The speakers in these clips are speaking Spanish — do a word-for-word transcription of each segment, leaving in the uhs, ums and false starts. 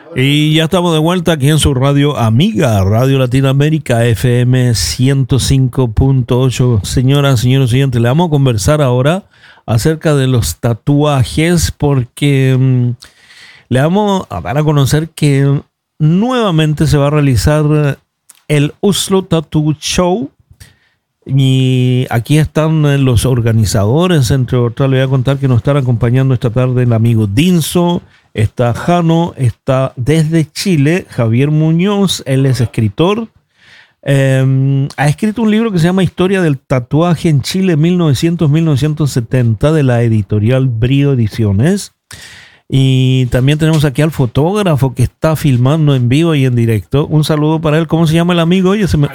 Y ya estamos de vuelta aquí en su radio amiga, Radio Latinoamérica F M ciento cinco punto ocho. Señoras, señores oyentes, le vamos a conversar ahora acerca de los tatuajes porque um, le vamos a dar a conocer que nuevamente se va a realizar el Oslo Tattoo Show. Y aquí están los organizadores, entre otras. Le voy a contar que nos están acompañando esta tarde el amigo Dinso, está Jano, está desde Chile Javier Muñoz, él es escritor. Eh, ha escrito un libro que se llama Historia del Tatuaje en Chile mil novecientos a mil novecientos setenta de la editorial Brío Ediciones. Y también tenemos aquí al fotógrafo que está filmando en vivo y en directo. Un saludo para él. ¿Cómo se llama el amigo? Oye, se me...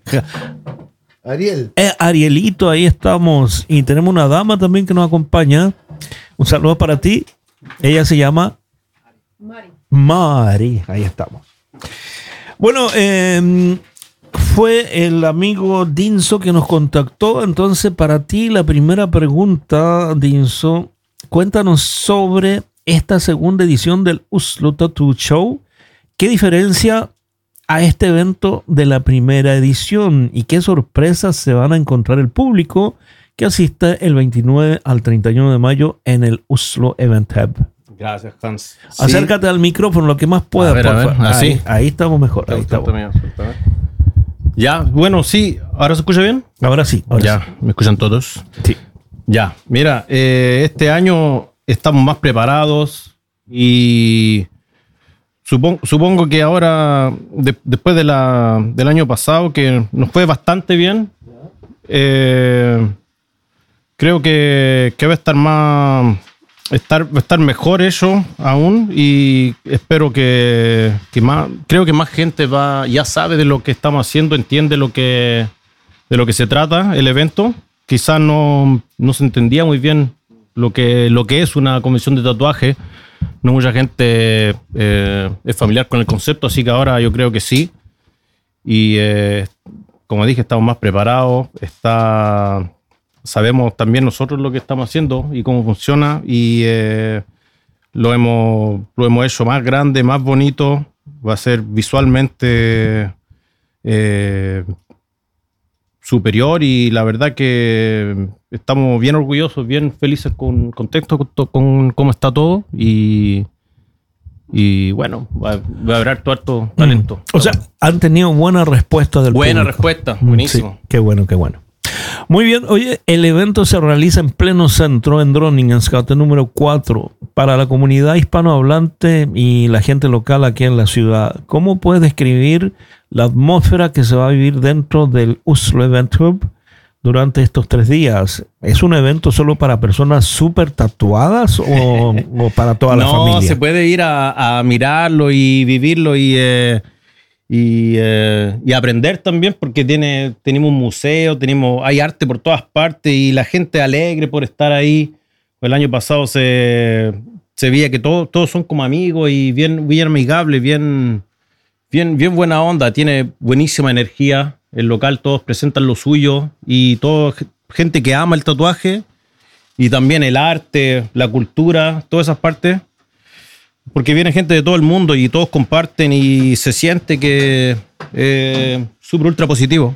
Ariel. Eh, Arielito, ahí estamos. Y tenemos una dama también que nos acompaña. Un saludo para ti. Ella se llama Mari. Mari, ahí estamos. Bueno, eh, fue el amigo Dinso que nos contactó. Entonces, para ti, la primera pregunta, Dinso, cuéntanos sobre esta segunda edición del Oslo Tattoo Show. ¿Qué diferencia a este evento de la primera edición y qué sorpresas se van a encontrar el público que asiste el veintinueve al treinta y uno de mayo en el Oslo Event Hub? Gracias, Hans. Acércate sí. al micrófono lo que más puedas. A ver, a ver, así. Ahí, ahí estamos mejor. Ahí estamos. Ya, bueno, sí. ¿Ahora se escucha bien? Ahora sí. Ahora ya, sí. ¿Me escuchan todos? Sí. Ya, mira, eh, este año estamos más preparados y Supongo, supongo que ahora, de, después de la, del año pasado, que nos fue bastante bien, eh, creo que, que va a estar más, estar, va a estar mejor eso aún y espero que, que más, creo que más gente va, ya sabe de lo que estamos haciendo, entiende lo que, de lo que se trata el evento. Quizás no, no se entendía muy bien lo que, lo que es una convención de tatuaje. No mucha gente eh, es familiar con el concepto, así que ahora yo creo que sí. Y eh, como dije, estamos más preparados. Está, sabemos también nosotros lo que estamos haciendo y cómo funciona. Y eh, lo, hemos, lo hemos hecho más grande, más bonito. Va a ser visualmente eh, superior y la verdad que estamos bien orgullosos, bien felices, con, contentos con, con cómo está todo y, y bueno, va, va a haber harto, harto talento. Mm. O sea, han tenido buena respuesta del buena público. Buena respuesta, buenísimo. Sí, qué bueno, qué bueno. Muy bien, oye, el evento se realiza en pleno centro, en Dronningansgate número cuatro, para la comunidad hispanohablante y la gente local aquí en la ciudad. ¿Cómo puedes describir la atmósfera que se va a vivir dentro del Oslo Event Hub durante estos tres días? ¿Es un evento solo para personas súper tatuadas o, o para toda la no, familia? No, se puede ir a, a mirarlo y vivirlo y... Eh... Y, eh, y aprender también porque tiene, tenemos un museo, tenemos, hay arte por todas partes y la gente alegre por estar ahí. El año pasado se, se veía que todo, todos son como amigos y bien, bien amigables, bien, bien, bien buena onda, tiene buenísima energía. El local todos presentan lo suyo y todo, gente que ama el tatuaje y también el arte, la cultura, todas esas partes. Porque viene gente de todo el mundo y todos comparten y se siente que es eh, súper ultra positivo.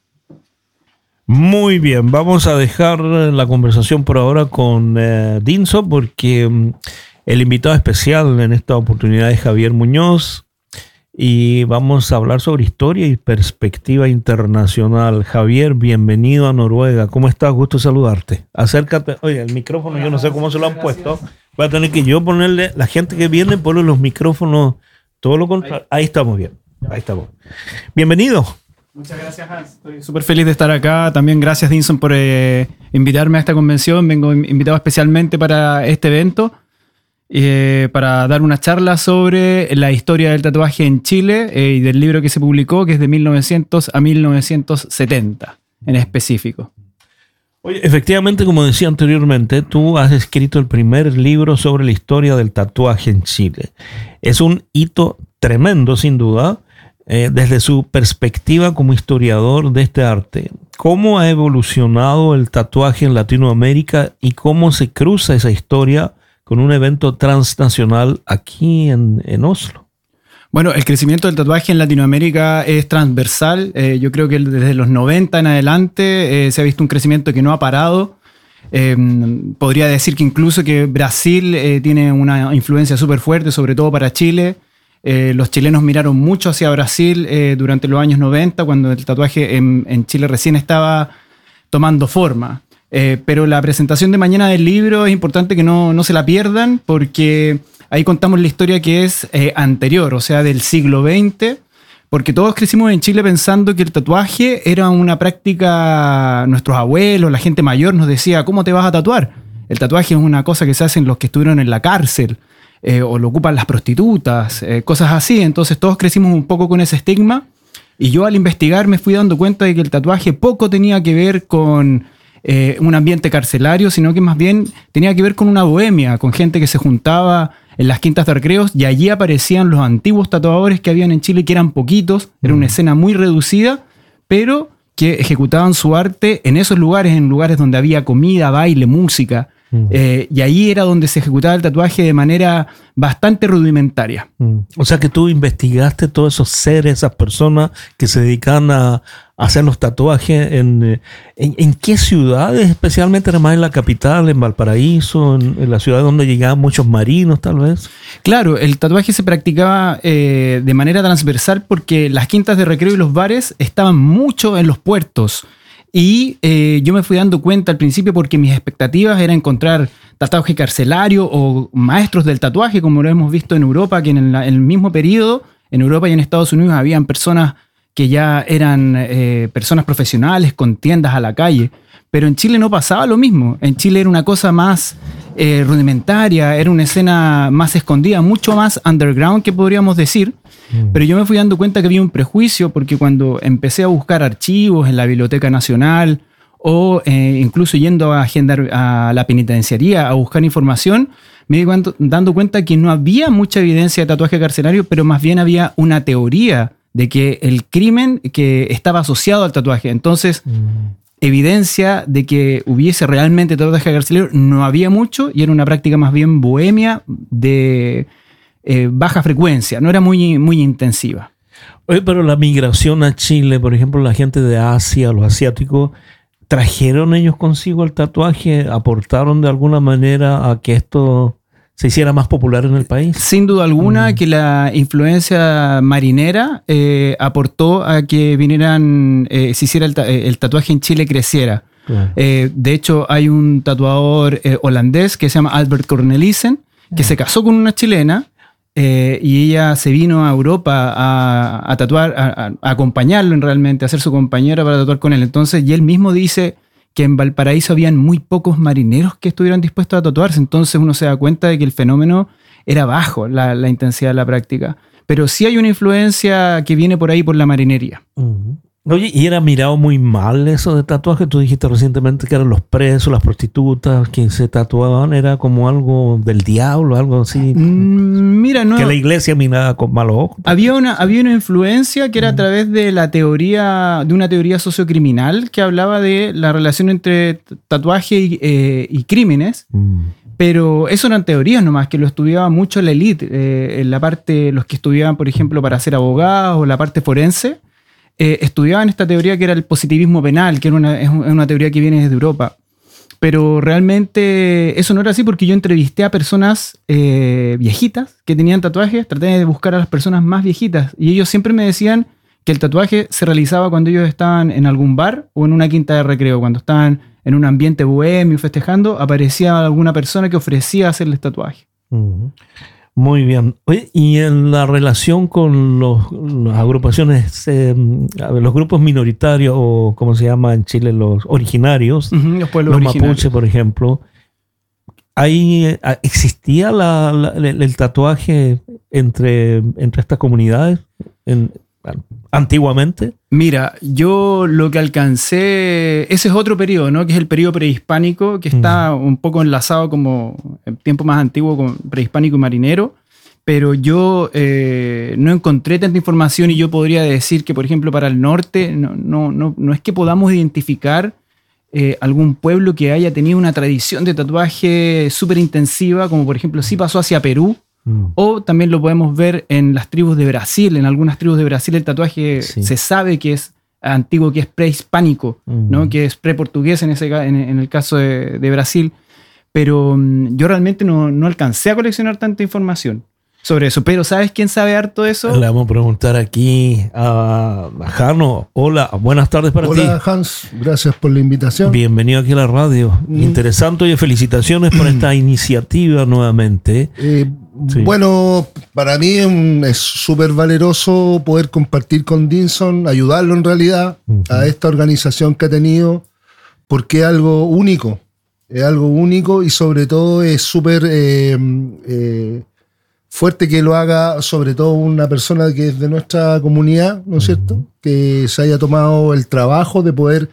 Muy bien, vamos a dejar la conversación por ahora con eh, Dinso porque um, el invitado especial en esta oportunidad es Javier Muñoz y vamos a hablar sobre historia y perspectiva internacional. Javier, bienvenido a Noruega. ¿Cómo estás? Gusto saludarte. Acércate. Oye, el micrófono yo no sé cómo se lo han puesto. Va a tener que yo ponerle, la gente que viene, ponerle los micrófonos, todo lo contrario. Ahí estamos bien. Ahí estamos. Bienvenido. Muchas gracias, Hans. Estoy súper feliz de estar acá. También gracias, Dinson, por eh, invitarme a esta convención. Vengo invitado especialmente para este evento, eh, para dar una charla sobre la historia del tatuaje en Chile eh, y del libro que se publicó, que es de mil novecientos a mil novecientos setenta en específico. Oye, efectivamente, como decía anteriormente, tú has escrito el primer libro sobre la historia del tatuaje en Chile. Es un hito tremendo, sin duda, eh, desde su perspectiva como historiador de este arte. ¿Cómo ha evolucionado el tatuaje en Latinoamérica y cómo se cruza esa historia con un evento transnacional aquí en, en Oslo? Bueno, el crecimiento del tatuaje en Latinoamérica es transversal. Eh, yo creo que desde los noventa en adelante eh, se ha visto un crecimiento que no ha parado. Eh, podría decir que incluso que Brasil eh, tiene una influencia súper fuerte, sobre todo para Chile. Eh, los chilenos miraron mucho hacia Brasil eh, durante los años noventa, cuando el tatuaje en, en Chile recién estaba tomando forma. Eh, pero la presentación de mañana del libro es importante que no, no se la pierdan, porque ahí contamos la historia que es eh, anterior, o sea, del siglo veinte, porque todos crecimos en Chile pensando que el tatuaje era una práctica, nuestros abuelos, la gente mayor nos decía, ¿cómo te vas a tatuar? El tatuaje es una cosa que se hacen los que estuvieron en la cárcel, eh, o lo ocupan las prostitutas, eh, cosas así. Entonces todos crecimos un poco con ese estigma, y yo al investigar me fui dando cuenta de que el tatuaje poco tenía que ver con eh, un ambiente carcelario, sino que más bien tenía que ver con una bohemia, con gente que se juntaba en las quintas de recreos, y allí aparecían los antiguos tatuadores que habían en Chile, que eran poquitos, era una escena muy reducida, pero que ejecutaban su arte en esos lugares, en lugares donde había comida, baile, música, mm. eh, y ahí era donde se ejecutaba el tatuaje de manera bastante rudimentaria. Mm. O sea que tú investigaste todos esos seres, esas personas que se dedican a hacer los tatuajes. ¿En, en, en qué ciudades? Especialmente además en la capital, en Valparaíso, en, en la ciudad donde llegaban muchos marinos, tal vez. Claro, el tatuaje se practicaba eh, de manera transversal porque las quintas de recreo y los bares estaban mucho en los puertos. Y eh, yo me fui dando cuenta al principio porque mis expectativas eran encontrar tatuaje carcelario o maestros del tatuaje, como lo hemos visto en Europa, que en el, en el mismo periodo, en Europa y en Estados Unidos, habían personas que ya eran eh, personas profesionales con tiendas a la calle. Pero en Chile no pasaba lo mismo. En Chile era una cosa más eh, rudimentaria, era una escena más escondida, mucho más underground, que podríamos decir. Mm. Pero yo me fui dando cuenta que había un prejuicio, porque cuando empecé a buscar archivos en la Biblioteca Nacional o eh, incluso yendo a, agendar, a la penitenciaría a buscar información, me di cuenta, dando cuenta que no había mucha evidencia de tatuaje carcelario, pero más bien había una teoría de que el crimen que estaba asociado al tatuaje. Entonces, mm. evidencia de que hubiese realmente tatuaje carcelario no había mucho, y era una práctica más bien bohemia de eh, baja frecuencia, no era muy, muy intensiva. Oye, pero la migración a Chile, por ejemplo, la gente de Asia, los asiáticos, ¿trajeron ellos consigo el tatuaje? ¿Aportaron de alguna manera a que esto se hiciera más popular en el país? Sin duda alguna mm. que la influencia marinera eh, aportó a que vinieran, eh, se hiciera el, ta- el tatuaje en Chile creciera. Claro. Eh, de hecho, hay un tatuador eh, holandés que se llama Albert Cornelissen, que mm. se casó con una chilena eh, y ella se vino a Europa a, a tatuar, a, a acompañarlo en realmente, a ser su compañera para tatuar con él. Entonces, y él mismo dice que en Valparaíso habían muy pocos marineros que estuvieran dispuestos a tatuarse. Entonces uno se da cuenta de que el fenómeno era bajo, la, la intensidad de la práctica. Pero sí hay una influencia que viene por ahí por la marinería. Uh-huh. Oye, ¿y era mirado muy mal eso de tatuaje? Tú dijiste recientemente que eran los presos, las prostitutas que se tatuaban, era como algo del diablo, algo así. Mm, mira, no. Que la iglesia miraba con malos ojos. Había una, había una influencia que era a través de la teoría, de una teoría sociocriminal que hablaba de la relación entre tatuaje y, eh, y crímenes. Mm. Pero eso eran teorías nomás, que lo estudiaba mucho la élite, eh, en la parte, los que estudiaban, por ejemplo, para ser abogados o la parte forense. Eh, estudiaban esta teoría que era el positivismo penal, que era una, es una teoría que viene desde Europa. Pero realmente eso no era así, porque yo entrevisté a personas eh, viejitas que tenían tatuajes, traté de buscar a las personas más viejitas, y ellos siempre me decían que el tatuaje se realizaba cuando ellos estaban en algún bar o en una quinta de recreo, cuando estaban en un ambiente bohemio festejando, aparecía alguna persona que ofrecía hacerles tatuaje. Uh-huh. Muy bien. Oye, y en la relación con los, las agrupaciones, eh, los grupos minoritarios, o como se llama en Chile, los originarios, uh-huh, los pueblos los originarios. mapuche, por ejemplo, ¿ahí existía la, la, el, el tatuaje entre, entre estas comunidades en, antiguamente? Mira, yo lo que alcancé, ese es otro periodo, ¿no? Que es el periodo prehispánico, que está mm. un poco enlazado como el tiempo más antiguo con prehispánico y marinero, pero yo eh, no encontré tanta información, y yo podría decir que, por ejemplo, para el norte no, no, no, no es que podamos identificar eh, algún pueblo que haya tenido una tradición de tatuaje súper intensiva, como por ejemplo sí pasó hacia Perú, Mm. O también lo podemos ver en las tribus de Brasil. En algunas tribus de Brasil el tatuaje sí. se sabe que es antiguo, que es prehispánico, mm. ¿no? Que es preportugués en, ese, en, en el caso de, de Brasil. Pero um, yo realmente no, no alcancé a coleccionar tanta información sobre eso. Pero ¿sabes quién sabe harto de eso? Le vamos a preguntar aquí a, a Jano. Hola, buenas tardes para Hola, ti. Hola Hans, gracias por la invitación. Bienvenido aquí a la radio. Mm. Interesante y felicitaciones por esta iniciativa nuevamente. Eh, sí. Bueno, para mí es súper valeroso poder compartir con Dinson, ayudarlo en realidad uh-huh. a esta organización que ha tenido, porque es algo único. Es algo único y sobre todo es súper... Eh, eh, fuerte que lo haga sobre todo una persona que es de nuestra comunidad, ¿no es cierto? Uh-huh. Que se haya tomado el trabajo de poder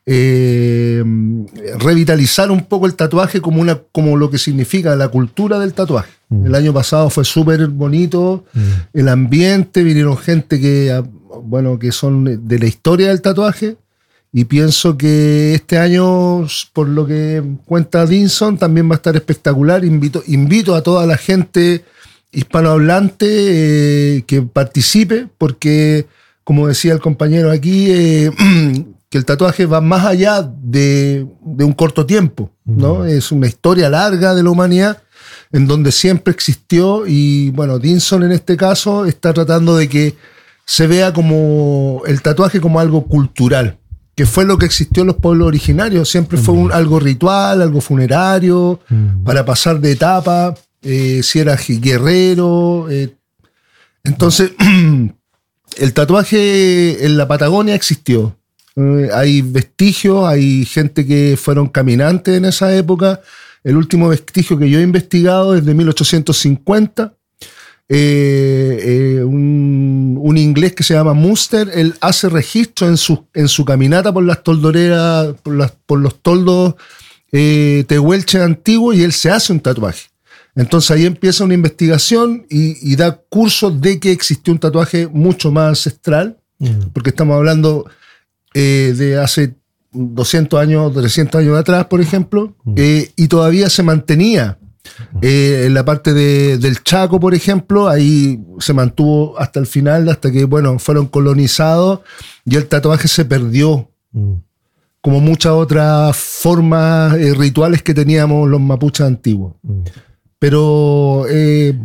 eh, revitalizar un poco el tatuaje como, una, como lo que significa la cultura del tatuaje. Uh-huh. El año pasado fue súper bonito, uh-huh. el ambiente, vinieron gente que, bueno, que son de la historia del tatuaje y pienso que este año, por lo que cuenta Dinson, también va a estar espectacular. Invito, invito a toda la gente hispanohablante eh, que participe, porque como decía el compañero aquí, eh, que el tatuaje va más allá de, de un corto tiempo, ¿no? Uh-huh. Es una historia larga de la humanidad en donde siempre existió y bueno, Dinson en este caso está tratando de que se vea como el tatuaje como algo cultural, que fue lo que existió en los pueblos originarios, siempre uh-huh. fue un, algo ritual, algo funerario, uh-huh. para pasar de etapa. Eh, si era guerrero. Eh. Entonces, el tatuaje en la Patagonia existió. Eh, hay vestigios, hay gente que fueron caminantes en esa época. El último vestigio que yo he investigado es de mil ochocientos cincuenta. Eh, eh, un, un inglés que se llama Munster, él hace registro en su, en su caminata por las toldoreras, por, las, por los toldos eh, tehuelches antiguos, y él se hace un tatuaje. Entonces ahí empieza una investigación y, y da cursos de que existió un tatuaje mucho más ancestral, mm. porque estamos hablando eh, de hace doscientos años, trescientos años atrás, por ejemplo, mm. eh, y todavía se mantenía. Eh, en la parte de, del Chaco, por ejemplo, ahí se mantuvo hasta el final, hasta que, bueno, fueron colonizados y el tatuaje se perdió. Mm. Como muchas otras formas eh, rituales que teníamos los mapuches antiguos. Mm. Pero eh,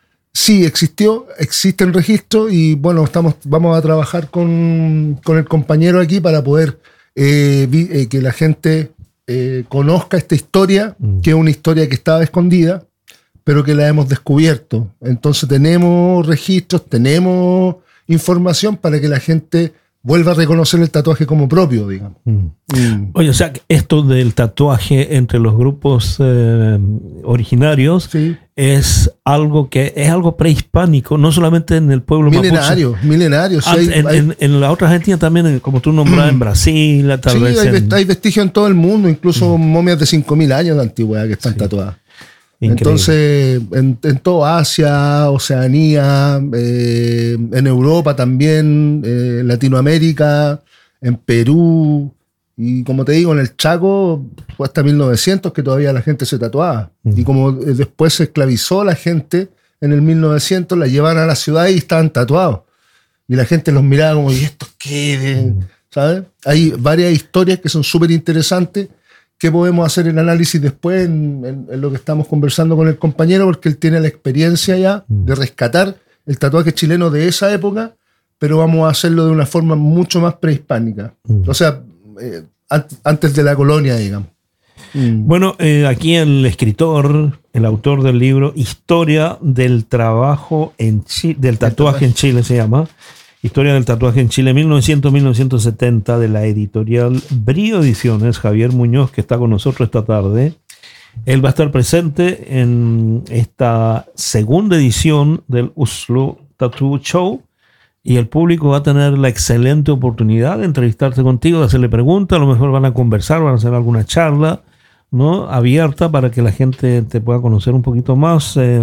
sí, existió, existe el registro y bueno, estamos, vamos a trabajar con, con el compañero aquí para poder eh, vi, eh, que la gente eh, conozca esta historia, mm. que es una historia que estaba escondida, pero que la hemos descubierto. Entonces tenemos registros, tenemos información para que la gente vuelva a reconocer el tatuaje como propio, digamos. Mm. Mm. Oye, o sea, esto del tatuaje entre los grupos eh, originarios sí. es algo que es algo prehispánico, no solamente en el pueblo milenario, mapuche. Milenario, sí. Ah, hay, en, hay, en, en la otra Argentina también, como tú nombras, en Brasil, tal sí, vez. Hay, en... hay vestigios en todo el mundo, incluso mm. momias de cinco mil años de antigüedad que están sí. tatuadas. Increíble. Entonces, en, en toda Asia, Oceanía, eh, en Europa también, eh, en Latinoamérica, en Perú, y como te digo, en el Chaco fue hasta mil novecientos que todavía la gente se tatuaba. Mm. Y como después se esclavizó la gente, en el mil novecientos la llevaban a la ciudad y estaban tatuados. Y la gente los miraba como, ¿y esto qué? Mm. ¿Sabes? Hay varias historias que son súper interesantes, que podemos hacer el análisis después en, en, en lo que estamos conversando con el compañero, porque él tiene la experiencia ya mm. de rescatar el tatuaje chileno de esa época, pero vamos a hacerlo de una forma mucho más prehispánica. Mm. O sea, eh, an- antes de la colonia, digamos. Mm. Bueno, eh, aquí el escritor, el autor del libro Historia del Trabajo en Chile, del Tatuaje en Chile se llama, Historia del Tatuaje en Chile, mil novecientos a mil novecientos setenta, de la editorial Brío Ediciones, Javier Muñoz, que está con nosotros esta tarde. Él va a estar presente en esta segunda edición del Oslo Tattoo Show y el público va a tener la excelente oportunidad de entrevistarse contigo, de hacerle preguntas, a lo mejor van a conversar, van a hacer alguna charla, ¿no?, abierta para que la gente te pueda conocer un poquito más, eh,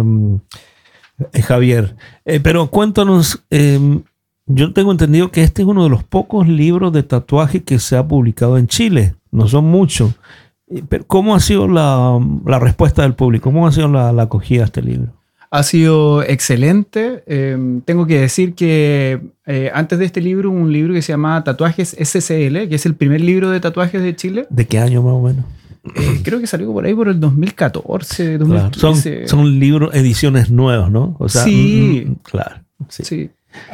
eh, Javier. Eh, pero cuéntanos... Eh, Yo tengo entendido que este es uno de los pocos libros de tatuaje que se ha publicado en Chile. No son muchos. Pero ¿cómo ha sido la, la respuesta del público? ¿Cómo ha sido la, la acogida a este libro? Ha sido excelente. Eh, tengo que decir que eh, antes de este libro, un libro que se llama Tatuajes S C L, que es el primer libro de tatuajes de Chile. ¿De qué año más o menos? Eh, creo que salió por ahí por el dos mil catorce, dos mil quince. Claro. Son, son libros, ediciones nuevas, ¿no? O sea, sí. Mm, claro. Sí. sí.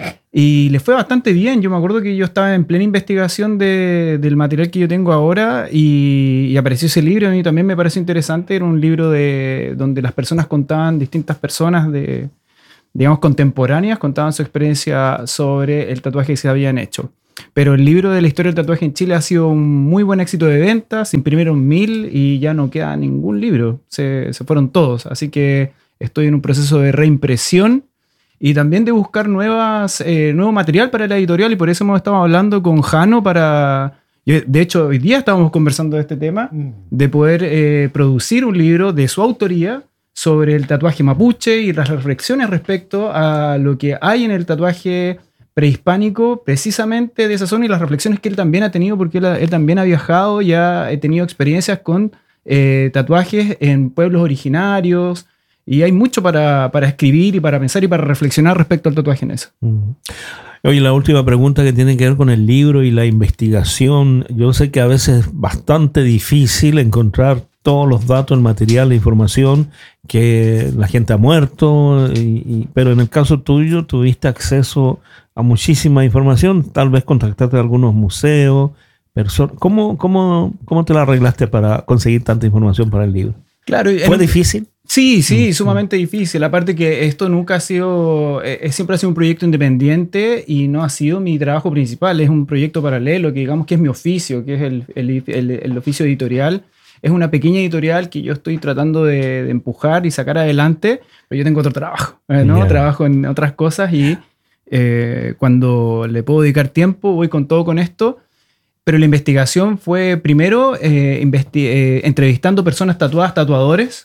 Y le fue bastante bien. Yo me acuerdo que yo estaba en plena investigación de, del material que yo tengo ahora y, y apareció ese libro. A mí también me pareció interesante. Era un libro de, donde las personas contaban, distintas personas de, digamos, contemporáneas, contaban su experiencia sobre el tatuaje que se habían hecho. Pero el libro de la historia del tatuaje en Chile ha sido un muy buen éxito de ventas. Se imprimieron mil y ya no queda ningún libro. Se, se fueron todos. Así que estoy en un proceso de reimpresión y también de buscar nuevas, eh, nuevo material para la editorial, y por eso hemos estado hablando con Jano para... De hecho, hoy día estábamos conversando de este tema, de poder eh, producir un libro de su autoría sobre el tatuaje mapuche y las reflexiones respecto a lo que hay en el tatuaje prehispánico, precisamente de esa zona, y las reflexiones que él también ha tenido, porque él, él también ha viajado y ha tenido experiencias con eh, tatuajes en pueblos originarios. Y hay mucho para, para escribir y para pensar y para reflexionar respecto al tatuaje en eso. Mm. Oye, la última pregunta que tiene que ver con el libro y la investigación. Yo sé que a veces es bastante difícil encontrar todos los datos, el material, la información, que la gente ha muerto, y, y, pero en el caso tuyo tuviste acceso a muchísima información, tal vez contactaste a algunos museos, personas. ¿Cómo, cómo, cómo te la arreglaste para conseguir tanta información para el libro? Claro, ¿Fue difícil? Sí, sí, sumamente difícil. Aparte que esto nunca ha sido, eh, siempre ha sido un proyecto independiente y no ha sido mi trabajo principal. Es un proyecto paralelo que digamos que es mi oficio, que es el, el, el, el oficio editorial. Es una pequeña editorial que yo estoy tratando de, de empujar y sacar adelante, pero yo tengo otro trabajo, ¿no? Yeah. Trabajo en otras cosas y eh, cuando le puedo dedicar tiempo voy con todo con esto. Pero la investigación fue primero eh, investi- eh, entrevistando personas tatuadas, tatuadores,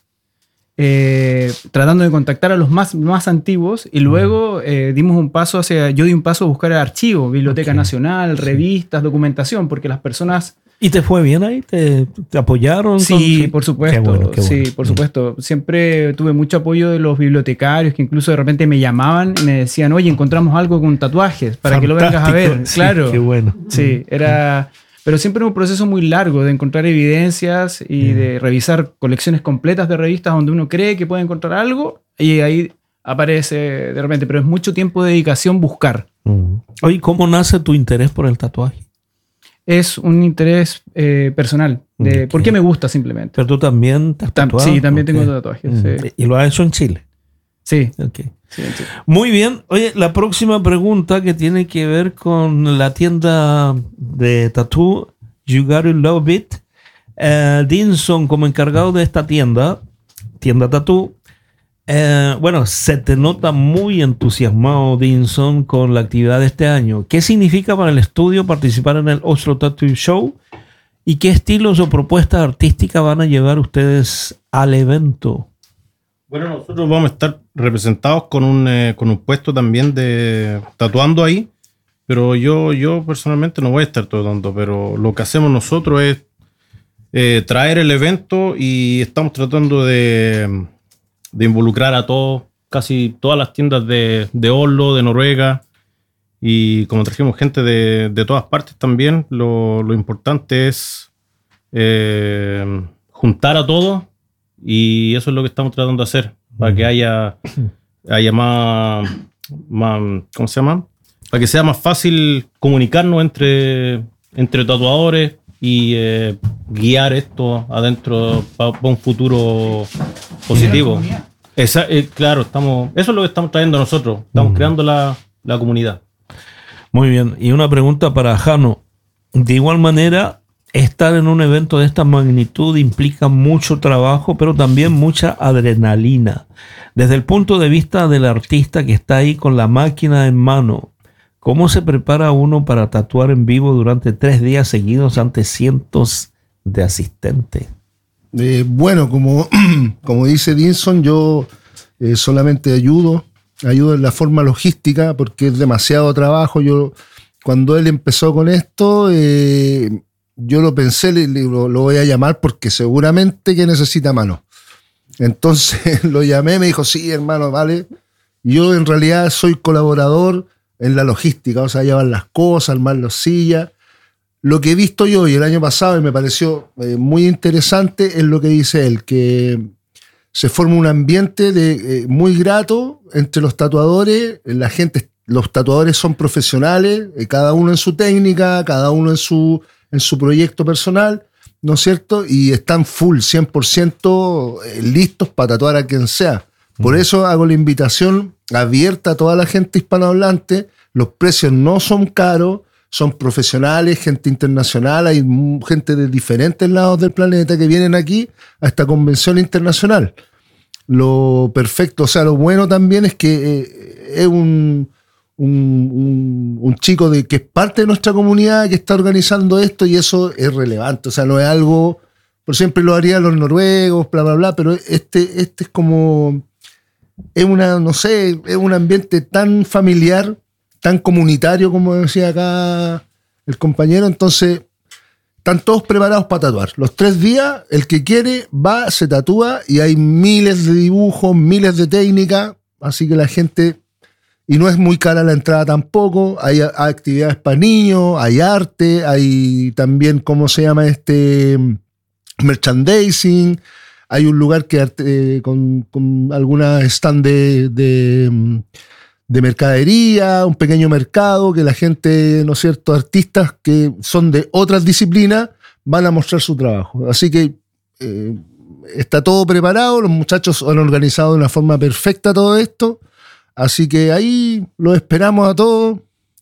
eh, tratando de contactar a los más, más antiguos, y luego eh, dimos un paso hacia, yo di un paso a buscar archivos, Biblioteca okay. Nacional, revistas, sí. documentación, porque las personas... ¿Y te fue bien ahí? ¿Te, te apoyaron? Sí, con... por supuesto. Qué bueno, qué bueno. Sí, por supuesto. Siempre tuve mucho apoyo de los bibliotecarios que incluso de repente me llamaban y me decían, oye, encontramos algo con tatuajes para Fantástico. Que lo vengas a ver. Sí, claro. Qué bueno. Sí, era... Pero siempre era un proceso muy largo de encontrar evidencias y mm. de revisar colecciones completas de revistas donde uno cree que puede encontrar algo y ahí aparece de repente. Pero es mucho tiempo de dedicación buscar. Mm. Oye, ¿cómo nace tu interés por el tatuaje? Es un interés eh, personal. De okay. ¿Por qué me gusta simplemente? ¿Pero tú también te has tatuado? Sí, también okay. tengo tatuajes. Mm. Sí. ¿Y lo has hecho en Chile? Sí. Okay. sí, sí. Muy bien. Oye, la próxima pregunta que tiene que ver con la tienda de tatú, You Gotta Love It. Uh, Dinson, como encargado de esta tienda, tienda tatú, uh, bueno, se te nota muy entusiasmado, Dinson, con la actividad de este año. ¿Qué significa para el estudio participar en el Oslo Tattoo Show? ¿Y qué estilos o propuestas artísticas van a llevar ustedes al evento? Bueno, nosotros vamos a estar representados con un, eh, con un puesto también de tatuando ahí, pero yo, yo personalmente no voy a estar tatuando, pero lo que hacemos nosotros es eh, traer el evento y estamos tratando de, de involucrar a todos, casi todas las tiendas de, de Oslo, de Noruega, y como trajimos gente de, de todas partes también, lo, lo importante es eh, juntar a todos. Y eso es lo que estamos tratando de hacer, para que haya, haya más, más, ¿cómo se llama? Para que sea más fácil comunicarnos entre, entre tatuadores y eh, guiar esto adentro para pa un futuro positivo. Esa, eh, claro, estamos, eso es lo que estamos trayendo nosotros, estamos uh-huh. creando la, la comunidad. Muy bien, y una pregunta para Jano. De igual manera, estar en un evento de esta magnitud implica mucho trabajo, pero también mucha adrenalina. Desde el punto de vista del artista que está ahí con la máquina en mano, ¿cómo se prepara uno para tatuar en vivo durante tres días seguidos ante cientos de asistentes? Eh, bueno, como, como dice Dinson, yo eh, solamente ayudo, ayudo en la forma logística porque es demasiado trabajo. Yo, cuando él empezó con esto... Eh, Yo lo pensé, lo, lo voy a llamar porque seguramente que necesita mano. Entonces lo llamé, me dijo, sí, hermano, vale. Yo en realidad soy colaborador en la logística, o sea, llevar las cosas, armar las sillas. Lo que he visto yo y el año pasado y me pareció eh, muy interesante es lo que dice él, que se forma un ambiente de, eh, muy grato entre los tatuadores. La gente, los tatuadores son profesionales, eh, cada uno en su técnica, cada uno en su, en su proyecto personal, ¿no es cierto? Y están full, cien por ciento listos para tatuar a quien sea. Por mm. eso hago la invitación abierta a toda la gente hispanohablante. Los precios no son caros, son profesionales, gente internacional, hay gente de diferentes lados del planeta que vienen aquí a esta convención internacional. Lo perfecto, o sea, lo bueno también es que eh, es un, un, un, un chico de, que es parte de nuestra comunidad que está organizando esto y eso es relevante. O sea, no es algo, por siempre lo harían los noruegos, bla, bla, bla, pero este, este es como, es una, no sé, es un ambiente tan familiar, tan comunitario, como decía acá el compañero. Entonces, están todos preparados para tatuar. Los tres días, el que quiere va, se tatúa y hay miles de dibujos, miles de técnicas, así que la gente, y no es muy cara la entrada tampoco, hay, hay actividades para niños, hay arte, hay también, ¿cómo se llama este? Merchandising, hay un lugar que eh, con, con alguna stand de... de de mercadería, un pequeño mercado que la gente, ¿no es cierto?, artistas que son de otras disciplinas van a mostrar su trabajo. Así que eh, está todo preparado, los muchachos han organizado de una forma perfecta todo esto, así que ahí los esperamos a todos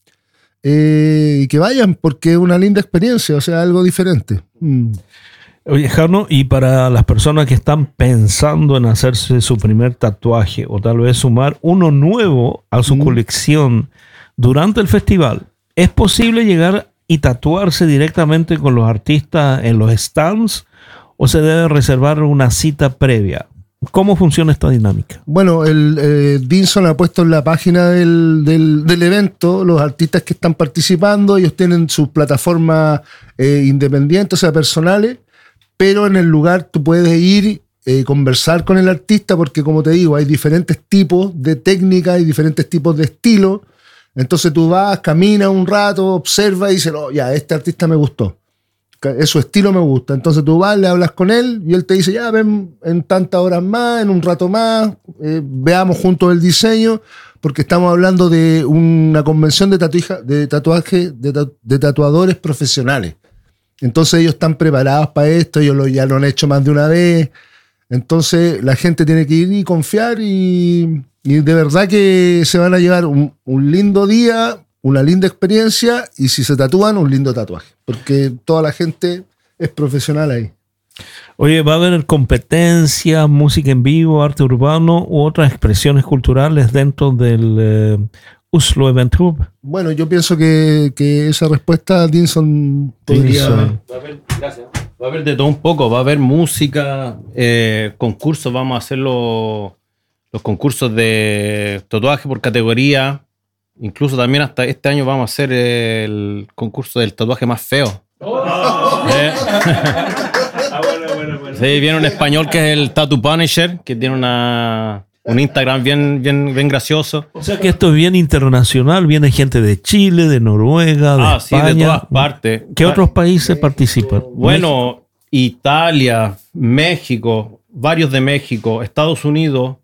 eh, y que vayan porque es una linda experiencia, o sea, algo diferente. Mm. Oye, Jarno, y para las personas que están pensando en hacerse su primer tatuaje o tal vez sumar uno nuevo a su mm. colección durante el festival, ¿es posible llegar y tatuarse directamente con los artistas en los stands o se debe reservar una cita previa? ¿Cómo funciona esta dinámica? Bueno, el eh, Dinson ha puesto en la página del, del, del evento los artistas que están participando, ellos tienen sus plataformas eh, independientes, o sea, personales, pero en el lugar tú puedes ir, eh, conversar con el artista, porque como te digo, hay diferentes tipos de técnicas y diferentes tipos de estilos. Entonces tú vas, caminas un rato, observas y dices, oh, ya, este artista me gustó. Es su estilo, me gusta. Entonces tú vas, le hablas con él y él te dice, ya, ven en tantas horas más, en un rato más, eh, veamos juntos el diseño, porque estamos hablando de una convención de, tatuaje, de tatuaje, de, tatu, de tatuadores profesionales. Entonces ellos están preparados para esto, ellos lo, ya lo han hecho más de una vez. Entonces la gente tiene que ir y confiar y, y de verdad que se van a llevar un, un lindo día, una linda experiencia y si se tatúan, un lindo tatuaje. Porque toda la gente es profesional ahí. Oye, ¿va a haber competencia, música en vivo, arte urbano u otras expresiones culturales dentro del eh, Oslo Event Hub? Bueno, yo pienso que, que esa respuesta Dinson podría... Dinson. Va a haber, gracias. Va a haber de todo un poco, va a haber música, eh, concursos, vamos a hacer los, los concursos de tatuaje por categoría, incluso también hasta este año vamos a hacer el concurso del tatuaje más feo. Oh. Eh. Ah, bueno, bueno, bueno. Sí, viene un español que es el Tattoo Punisher, que tiene una... un Instagram bien, bien, bien gracioso. O sea que esto es bien internacional, viene gente de Chile, de Noruega, de ah, España. Sí, de todas partes. ¿Qué otros países participan? Bueno, México. Italia, México, varios de México, Estados Unidos,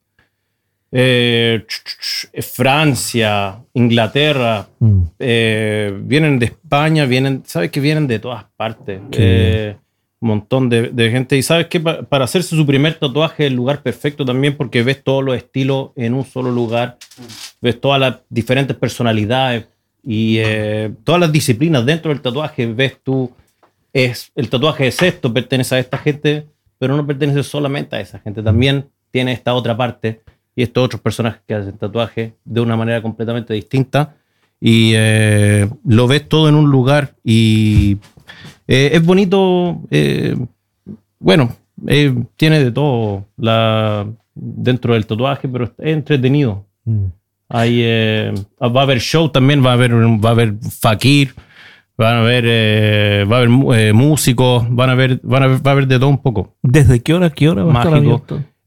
eh, Francia, Inglaterra, mm. eh, vienen de España, vienen, ¿sabes que vienen de todas partes? Eh, un montón de, de gente. Y sabes que para, para hacerse su primer tatuaje es el lugar perfecto también porque ves todos los estilos en un solo lugar, ves todas las diferentes personalidades y eh, todas las disciplinas dentro del tatuaje. Ves tú, es, el tatuaje es esto, pertenece a esta gente, pero no pertenece solamente a esa gente, también tiene esta otra parte y estos otros personajes que hacen tatuaje de una manera completamente distinta y eh, lo ves todo en un lugar y Eh, es bonito, eh, bueno, eh, tiene de todo la, dentro del tatuaje, pero es entretenido. Mm. Hay, eh, va a haber show también, va a haber, va a haber fakir, van a haber, eh, va a haber eh, músicos, van a haber, van a haber, va a haber de todo un poco. ¿Desde qué hora a qué hora va a estar abierto?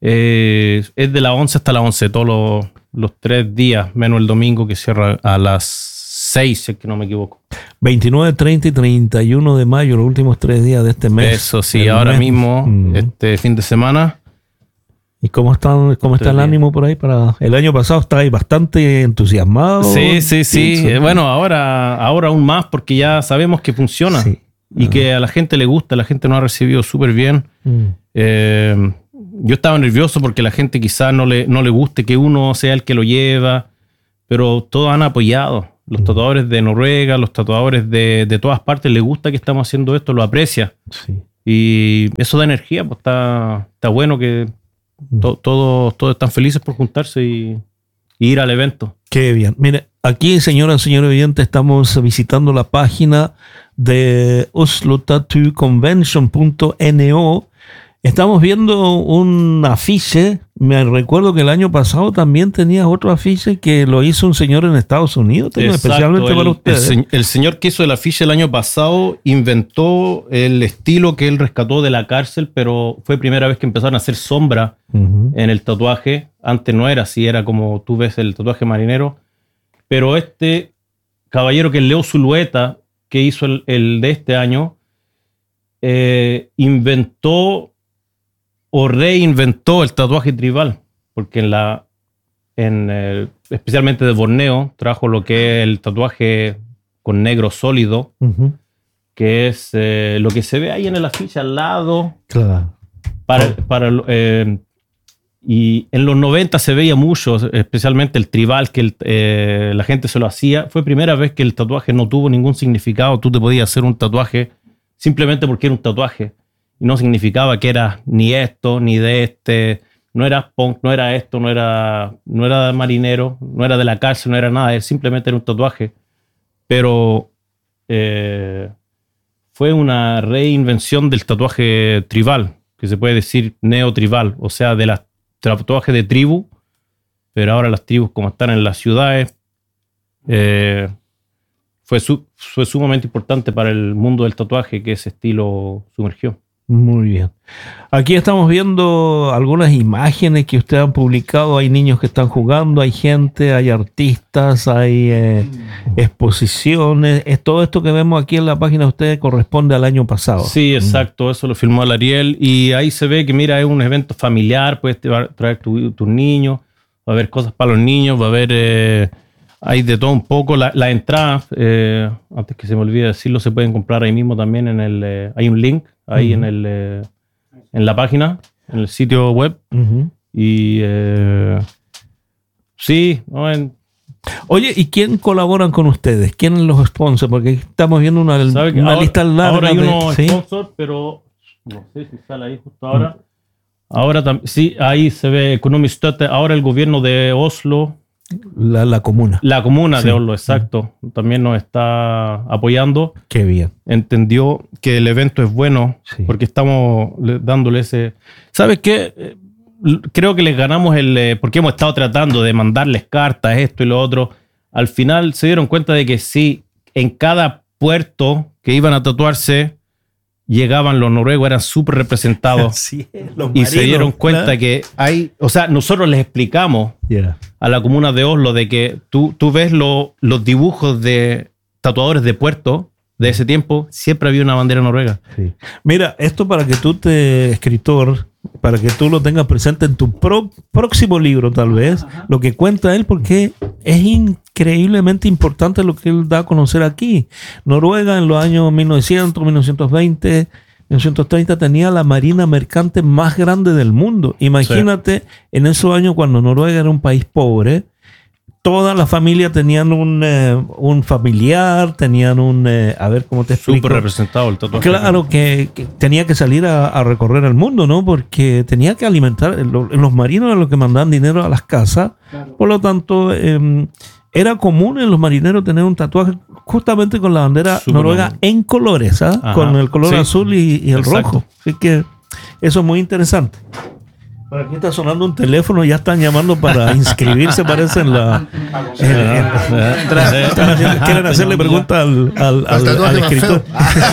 Eh, es de las once hasta las once, todos los, los tres días, menos el domingo que cierra a las seis, si es que no me equivoco. veintinueve, treinta y treinta y uno de mayo, los últimos tres días de este mes. Eso sí, el ahora mes. mismo, Mm. este fin de semana. ¿Y cómo, están, cómo está el Tres ánimo por ahí? Para el año pasado estabais bastante entusiasmado. Sí, sí, sí. Eso. Eh, Bueno, ahora, ahora aún más porque ya sabemos que funciona Sí. y que a la gente le gusta, la gente nos ha recibido súper bien. Mm. Eh, yo estaba nervioso porque la gente quizás no le, no le guste que uno sea el que lo lleva, pero todos han apoyado. Los tatuadores de Noruega, los tatuadores de, de todas partes, les gusta que estamos haciendo esto, lo aprecia. Sí. Y eso da energía, pues está, está bueno que to- todos, todos están felices por juntarse y, y ir al evento. Qué bien. Mire, aquí, señoras y señores oyentes, estamos visitando la página de Oslo Tattoo Convention punto no. Estamos viendo un afiche. Me recuerdo que el año pasado también tenías otro afiche que lo hizo un señor en Estados Unidos, tengo Exacto, especialmente el, para el, ustedes. se- el señor que hizo el afiche el año pasado inventó el estilo que él rescató de la cárcel, pero fue primera vez que empezaron a hacer sombra Ujú. en el tatuaje. Antes no era así, era como tú ves el tatuaje marinero. Pero este caballero que es Leo Zulueta, que hizo el, el de este año, eh, inventó o reinventó el tatuaje tribal, porque en la, en, eh, especialmente de Borneo, trajo lo que es el tatuaje con negro sólido, Ujú. que es eh, lo que se ve ahí en el afiche al lado. Claro. Para, para, eh, y en los noventa se veía mucho, especialmente el tribal, que el, eh, la gente se lo hacía. Fue primera vez que el tatuaje no tuvo ningún significado. Tú te podías hacer un tatuaje simplemente porque era un tatuaje. Y no significaba que era ni esto, ni de este. No era punk, no era esto, no era, no era marinero, no era de la cárcel, no era nada. Él simplemente era un tatuaje. Pero eh, fue una reinvención del tatuaje tribal, que se puede decir neotribal, o sea, de las tatuajes de tribu, pero ahora las tribus como están en las ciudades, eh, fue, su, fue sumamente importante para el mundo del tatuaje que ese estilo sumergió. Muy bien. Aquí estamos viendo algunas imágenes que ustedes han publicado. Hay niños que están jugando, hay gente, hay artistas, hay eh, exposiciones. Es, todo esto que vemos aquí en la página de ustedes corresponde al año pasado. Sí, exacto, eso lo filmó el Ariel y ahí se ve que, mira, es un evento familiar, puedes traer tus tu niños, va a haber cosas para los niños, va a haber, eh, hay de todo un poco. La, la entrada, eh, antes que se me olvide decirlo, se pueden comprar ahí mismo también en el, eh, hay un link ahí uh-huh. en el eh, en la página, en el sitio web. Uh-huh. Y eh, sí, ¿no? En, Oye, ¿y quién colaboran con ustedes? ¿Quién los sponsors? Porque estamos viendo una, una ahora, lista larga. Ahora hay unos ¿sí? sponsors, pero no sé si sale ahí justo ahora. Uh-huh. Ahora tam- sí, ahí se ve Economic State. Ahora el gobierno de Oslo. La, la comuna. La comuna sí. de Oslo, exacto. También nos está apoyando. Qué bien. Entendió que el evento es bueno sí. porque estamos dándole ese... ¿Sabes qué? Creo que les ganamos el... Porque hemos estado tratando de mandarles cartas, esto y lo otro. Al final se dieron cuenta de que sí, en cada puerto que iban a tatuarse, llegaban los noruegos, eran súper representados. Sí, y marinos, se dieron cuenta ¿verdad? Que hay... O sea, nosotros les explicamos yeah. a la comuna de Oslo de que tú, tú ves lo, los dibujos de tatuadores de puerto de ese tiempo, siempre había una bandera noruega. Sí. Mira, esto para que tú te, escritor, para que tú lo tengas presente en tu pro, próximo libro tal vez, ajá. Lo que cuenta él, porque es increíblemente importante lo que él da a conocer aquí. Noruega en los años mil novecientos, mil novecientos veinte, mil novecientos treinta tenía la marina mercante más grande del mundo. Imagínate sí. En esos años cuando Noruega era un país pobre, toda la familia tenían un, eh, un familiar, tenían un... Eh, a ver, ¿cómo te explico? Súper representado el tatuaje. Claro que, que tenía que salir a, a recorrer el mundo, ¿no? Porque tenía que alimentar... Lo, los marinos eran los que mandaban dinero a las casas. Claro. Por lo tanto, eh, era común en los marineros tener un tatuaje justamente con la bandera Súper noruega bien. En colores, ¿ah? Con el color sí. azul y, y el Exacto. Rojo. Así que eso es muy interesante. Por aquí está sonando un teléfono, ya están llamando para inscribirse, parece en la. en- en- están haciendo- quieren hacerle preguntas al, al, al- tatuaje al más escritor.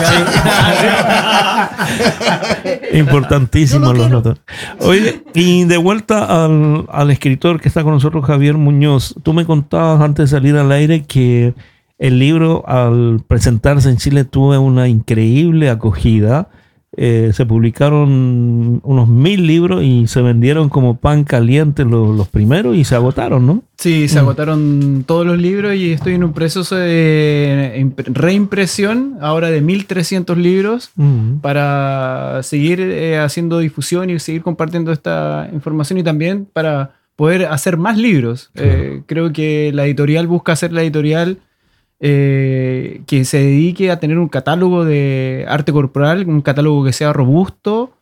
feo. Importantísimo los notas. Oye, y de vuelta al, al escritor que está con nosotros, Javier Muñoz. Tú me contabas antes de salir al aire que el libro, al presentarse en Chile, tuvo una increíble acogida. Eh, se publicaron unos mil libros y se vendieron como pan caliente los, los primeros y se agotaron, ¿no? Sí, se agotaron todos los libros y estoy en un proceso de imp- reimpresión ahora de mil trescientos libros Mm. para seguir eh, haciendo difusión y seguir compartiendo esta información y también para poder hacer más libros. Eh, creo que la editorial busca hacer la editorial eh, que se dedique a tener un catálogo de arte corporal, un catálogo que sea robusto,